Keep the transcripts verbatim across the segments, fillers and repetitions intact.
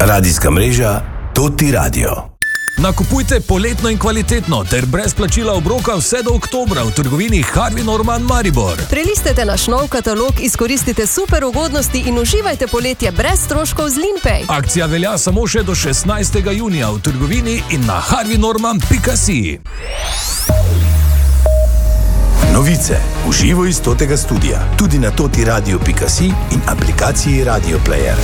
Radijska mreža Toti Radio. Nakupujte poletno in kvalitetno ter brez plačila obroka vse do oktobra v trgovini Harvey Norman Maribor. Prelistite naš nov katalog, izkoristite super ugodnosti in uživajte poletje brez stroškov z Linpay. Akcija velja samo še do šestnajstega junija v trgovini in na harvey norman pika si. Novice v živo iz Totega studia, tudi na toti radio pika si in aplikaciji Radio Player.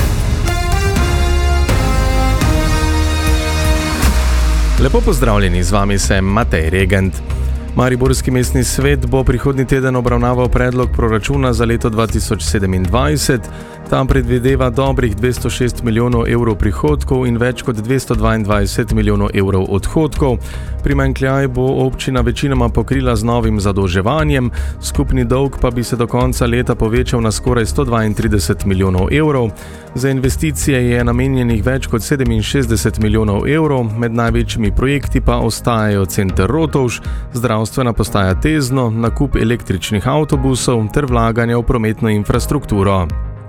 Lepo pozdravljeni, z vami sem Matej Regent. Mariborski mestni svet bo prihodnji teden obravnaval predlog proračuna za leto dva tisoč sedemindvajset. Tam predvideva dobrih dvesto šest milijonov evrov prihodkov in več kot dvesto dvaindvajset milijonov evrov odhodkov. Primanjkljaj bo občina večinoma pokrila z novim zadolževanjem, skupni dolg pa bi se do konca leta povečal na skoraj sto dvaintrideset milijonov evrov. Za investicije je namenjenih več kot sedeminšestdeset milijonov evrov, med največjimi projekti pa ostajajo center Rotovž, zdravstvena postaja Tezno, nakup električnih avtobusov ter vlaganje v prometno infrastrukturo.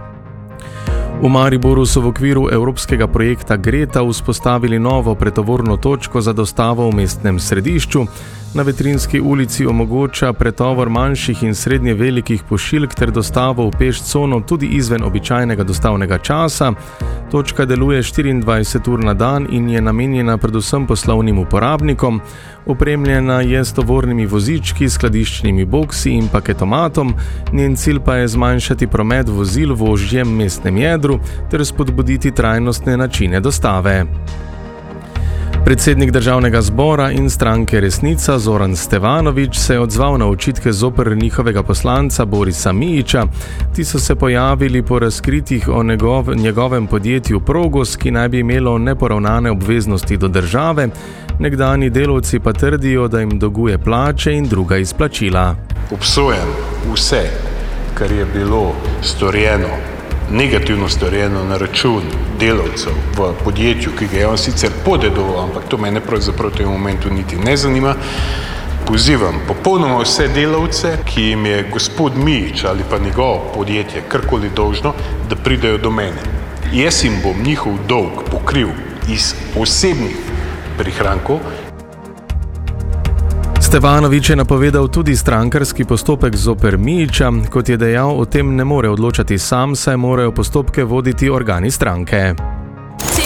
V Mariboru so v okviru evropskega projekta Greta vzpostavili novo pretovorno točko za dostavo v mestnem središču. Na Vetrinski ulici omogoča pretovor manjših in srednje velikih pošiljk ter dostavo v peš cono tudi izven običajnega dostavnega časa. Točka deluje štiriindvajset ur na dan in je namenjena predvsem poslovnim uporabnikom. Opremljena je s tovornimi vozički, skladiščnimi boksi in paketomatom. Njen cilj pa je zmanjšati promet vozil v ožjem mestnem jedru ter spodbuditi trajnostne načine dostave. Predsednik državnega zbora in stranke Resnica Zoran Stevanović se je odzval na očitke zoper njihovega poslanca Borisa Mijića. Ti so se pojavili po razkritjih o njegov, njegovem podjetju Progos, ki naj bi imelo neporavnane obveznosti do države. Nekdani delavci pa trdijo, da jim dolguje plače in druga izplačila. Obsojam vse, kar je bilo storjeno, negativno storjeno na račun delavcev v podjetju, ki ga je on sicer podedoval, ampak to mene pravzaprav v tem momentu niti ne zanima. Pozivam popolnoma vse delavce, ki jim je gospod Mijić ali pa njegovo podjetje karkoli dolžno, da pridejo do mene. Jaz jim bom njihov dolg pokril iz osebnih prihrankov. Stevanović je napovedal tudi strankarski postopek zoper Mijića. Kot je dejal, o tem ne more odločati sam, saj morajo postopke voditi organi stranke.